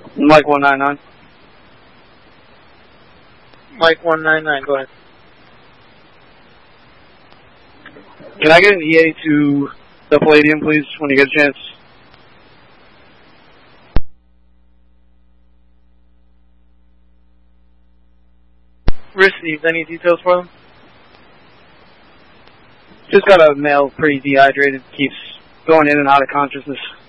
Mike 199. Mike 199, go ahead. Can I get an EA to the Palladium, please, when you get a chance? Received. Any details for them? Just got a male, pretty dehydrated, keeps going in and out of consciousness.